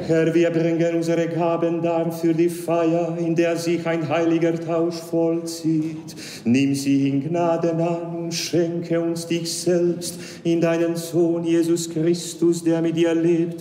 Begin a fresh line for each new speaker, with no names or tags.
Herr, wir bringen unsere Gaben dar für die Feier, in der sich ein heiliger Tausch vollzieht. Nimm sie in Gnaden an und schenke uns dich selbst in deinen Sohn Jesus Christus, der mit dir lebt